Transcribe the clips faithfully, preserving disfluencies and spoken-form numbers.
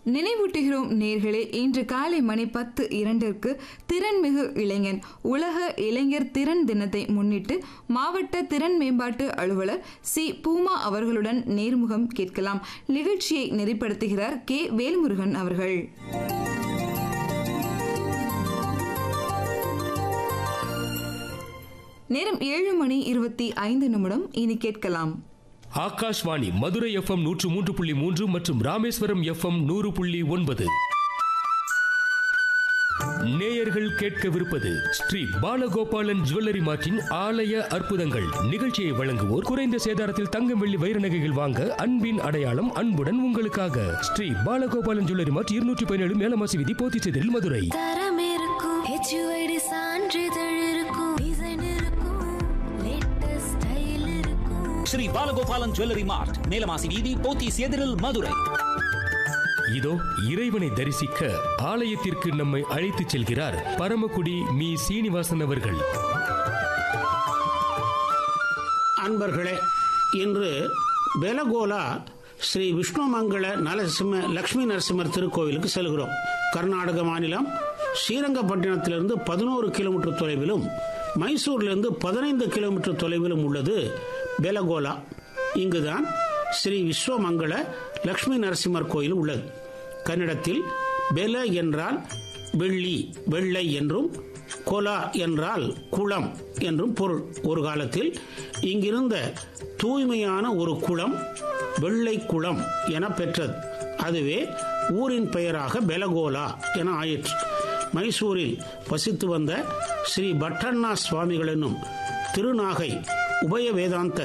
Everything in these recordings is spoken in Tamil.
நினைவூட்டுகிறோம் நேர்களே, இன்று காலை மணி பத்து இரண்டிற்கு திறன்மிகு இளைஞன் உலக இளைஞர் திறன் தினத்தை முன்னிட்டு மாவட்ட திறன் மேம்பாட்டு அலுவலர் சி பூமா அவர்களுடன் நேர்முகம் கேட்கலாம். நிகழ்ச்சியை நெறிப்படுத்துகிறார் கே வேல்முருகன் அவர்கள். நேரம் ஏழு மணி இருபத்தி ஐந்து நிமிடம். இனி கேட்கலாம் ஆகாஷ்வாணி மதுரை எஃப்எம் நூற்று மூன்று புள்ளி மூன்று மற்றும் ராமேஸ்வரம் எஃப்எம் நூறு புள்ளி ஒன்பது. நேயர்கள் கேட்கவிருப்பது ஸ்ரீ பாலகோபாலன் ஜுவல்லரி மார்ட்டின் ஆலய அற்புதங்கள். நிகழ்ச்சியை வழங்குவோர் குறைந்த சேதாரத்தில் தங்கம் வெள்ளி வைர நகைகள் வாங்க அன்பின் அடையாளம் அன்புடன் உங்களுக்காக ஸ்ரீ பாலகோபாலன் ஜுவல்லரி மார்ட் இருநூற்றி பதினேழு மேலமாசி வீதி போத்திச்சேரியில் மதுரை. தரம் இருக்கும், ஹெச்யூஐடி சான்றிதழ் இருக்கும், டிசைன் இருக்கும், லேட்டஸ்ட் ஸ்டைல் இருக்கும். ஸ்ரீ பாலகோபாலன் ஜுவல்லரி மார்ட் மேலமாசி வீதி போத்திச்சேரியில் மதுரை. இதோ இறைவனை தரிசிக்க ஆலயத்திற்கு நம்மை அழைத்துச் செல்கிறார் பரமக்குடி மீ சீனிவாசன் அவர்கள். அன்பர்களே, இன்று பெலகோலா ஸ்ரீ விஷ்ணுமங்கள நரசிம்ம லட்சுமி நரசிம்மர் திருக்கோவிலுக்கு செல்கிறோம். கர்நாடக மாநிலம் ஸ்ரீரங்கப்பட்டினத்திலிருந்து பதினோரு கிலோமீட்டர் தொலைவிலும் மைசூரிலிருந்து பதினைந்து கிலோமீட்டர் தொலைவிலும் உள்ளது பெலகோலா. இங்குதான் ஸ்ரீ விஸ்வமங்கள லட்சுமி நரசிம்மர் கோயில் உள்ளது. கன்னடத்தில் பெல என்றால் வெள்ளி வெள்ளை என்றும், கோலா என்றால் குளம் என்றும் பொருள். ஒரு காலத்தில் இங்கிருந்த தூய்மையான ஒரு குளம் வெள்ளை குளம் என பெற்றது. அதுவே ஊரின் பெயராக பெலகோலா என ஆயிற்று. மைசூரில் வசித்து வந்த ஸ்ரீ பட்டண்ணா சுவாமிகள் என்னும் திருநாகை உபய வேதாந்த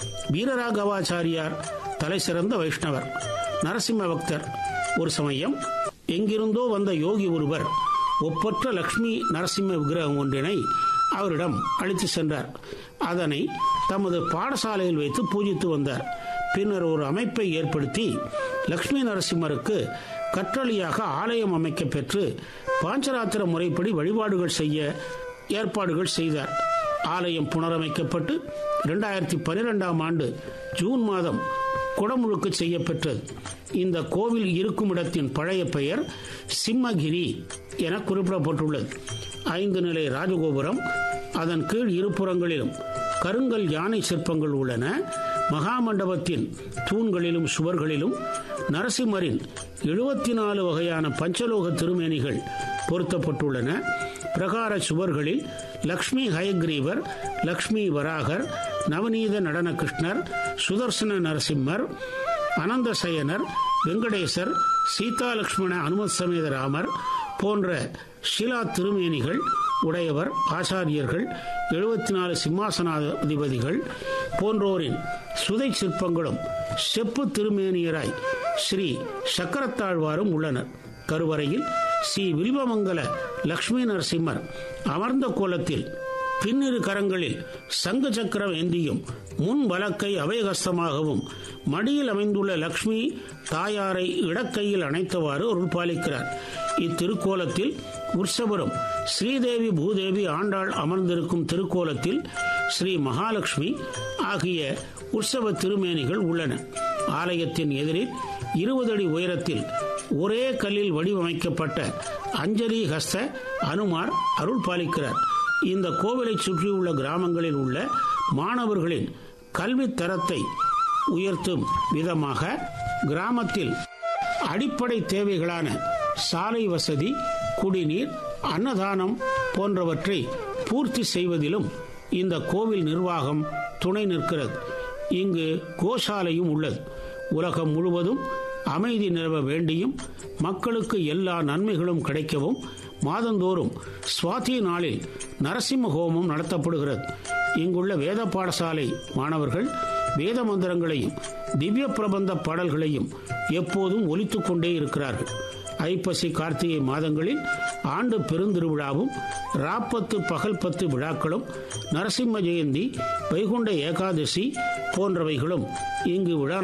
வீரராகவாச்சாரியார் தலை சிறந்த வைஷ்ணவர், நரசிம்ம பக்தர். ஒரு சமயம் எங்கிருந்தோ வந்த யோகி ஒருவர் ஒப்பற்ற லட்சுமி நரசிம்ம விக்கிரகம் ஒன்றினை அவரிடம் அழைத்து சென்றார். அதனை தமது பாடசாலையில் வைத்து பூஜித்து வந்தார். பின்னர் ஒரு அமைப்பை ஏற்படுத்தி லட்சுமி நரசிம்மருக்கு கற்றளியாக ஆலயம் அமைக்க பெற்று பாஞ்சராத்திர முறைப்படி வழிபாடுகள் செய்ய ஏற்பாடுகள் செய்தார். ஆலயம் புனரமைக்கப்பட்டு இரண்டாயிரத்தி பனிரெண்டாம் ஆண்டு ஜூன் மாதம் குடமுழுக்கு செய்யப்பெற்றது. இந்த கோவில் இருக்கும் இடத்தின் பழைய பெயர் சிம்மகிரி என குறிப்பிடப்பட்டுள்ளது. ஐந்து நிலை ராஜகோபுரம், அதன் கீழ் இருபுறங்களிலும் கருங்கல் யானை சிற்பங்கள் உள்ளன. மகாமண்டபத்தின் தூண்களிலும் சுவர்களிலும் நரசிம்மரின் எழுபத்தி நாலு வகையான பஞ்சலோக திருமேனிகள் பொருத்தப்பட்டுள்ளன. பிரகார சுவர்களில் லக்ஷ்மி ஹயக்ரீவர், லக்ஷ்மி வராகர், நவநீத நடன கிருஷ்ணர், சுதர்சன நரசிம்மர், அனந்தசயனர், வெங்கடேசர், சீதா லக்ஷ்மண அனுமத் சமேத ராமர் போன்ற ஷிலா திருமேனிகள் உடையவர். ஆச்சாரியர்கள், எழுபத்தி நாலு சிம்மாசனாதிபதிகள் போன்றோரின் சுதை சிற்பங்களும் செப்பு திருமேனியராய் ஸ்ரீ சக்கரத்தாழ்வாரும் உள்ளனர். கருவறையில் ஸ்ரீ வில்வமங்கல லட்சுமி நரசிம்மர் அமர்ந்த கோலத்தில் பின்னிரு கரங்களில் சங்கு சக்கரம் ஏந்தியும் முன் வலக்கை அபயகஸ்தமாகவும் மடியில் அமைந்துள்ள லக்ஷ்மி தாயாரை இடக்கையில் அணைத்தவாறு அருள் பாலிக்கிறார். இத்திருக்கோலத்தில் உற்சவரும் ஸ்ரீதேவி பூதேவி ஆண்டாள் அமர்ந்திருக்கும் திருக்கோலத்தில் ஸ்ரீ மகாலட்சுமி ஆகிய உற்சவ திருமேனிகள் உள்ளன. ஆலயத்தின் எதிரில் இருபது அடி உயரத்தில் ஒரே கல்லில் வடிவமைக்கப்பட்ட அஞ்சலி ஹஸ்த அனுமார் அருள் பாலிக்கிறார். இந்த கோவிலை சுற்றியுள்ள கிராமங்களில் உள்ள மாணவர்களின் கல்வி தரத்தை உயர்த்தும் விதமாக கிராமத்தில் அடிப்படை தேவைகளான சாலை வசதி, குடிநீர், அன்னதானம் போன்றவற்றை பூர்த்தி செய்வதிலும் இந்த கோவில் நிர்வாகம் துணை நிற்கிறது. இங்கு கோசாலையும் உள்ளது. உலகம் முழுவதும் அமைதி நிலவ வேண்டியும் மக்களுக்கு எல்லா நன்மைகளும் கிடைக்கவும் மாதந்தோறும் சுவாதி நாளில் நரசிம்ம ஹோமம் நடத்தப்படுகிறது. இங்குள்ள வேத பாடசாலை மாணவர்கள் வேத மந்திரங்களையும் திவ்ய பிரபந்த பாடல்களையும் எப்போதும் ஒலித்துக் கொண்டே இருக்கிறார்கள். ஐப்பசி கார்த்திகை மாதங்களில் ஆண்டு பெருந்திருவிழாவும் ராப்பத்து பகல் பத்து விழாக்களும், நரசிம்ம ஜெயந்தி, வைகுண்ட ஏகாதசி போன்றவைகளும் இங்கு விழா